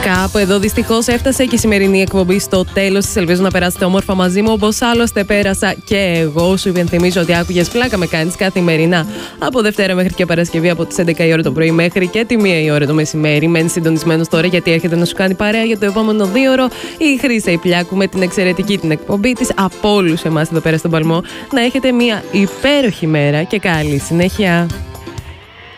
Κάπου εδώ δυστυχώς έφτασε και η σημερινή εκπομπή στο τέλος της. Ελπίζω να περάσετε όμορφα μαζί μου, όπως άλλωστε πέρασα και εγώ. Σου υπενθυμίζω ότι άκουγες Πλάκα με κάνεις καθημερινά από Δευτέρα μέχρι και Παρασκευή από τις 11 η ώρα το πρωί μέχρι και τη 1 η ώρα το μεσημέρι. Μένεις συντονισμένος τώρα γιατί έρχεται να σου κάνει παρέα για το επόμενο 2ωρο η Χρύσα η Πλιάκου με την εξαιρετική την εκπομπή της. Από όλους εμάς εδώ πέρα στον Παλμό να έχετε μια υπέροχη μέρα και καλή συνέχεια.